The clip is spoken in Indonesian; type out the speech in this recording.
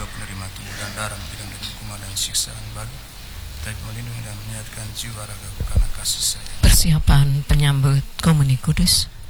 juga penerima tubuh dan darah bidang dari hukuman dan siksaan baru, tapi melindungi dan menyehatkan jiwa raga karena kasih sayang. Persiapan penyambut Komuni Kudus.